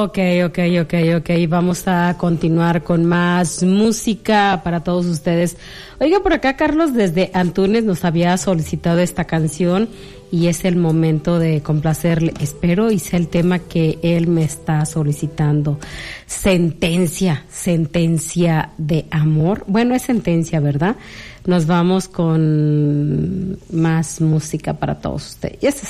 Ok. Vamos a continuar con más música para todos ustedes. Oiga, por acá Carlos desde Antunes nos había solicitado esta canción y es el momento de complacerle. Espero y sea el tema que él me está solicitando. Sentencia de amor. Bueno, es sentencia, ¿verdad? Nos vamos con más música para todos ustedes. Y este es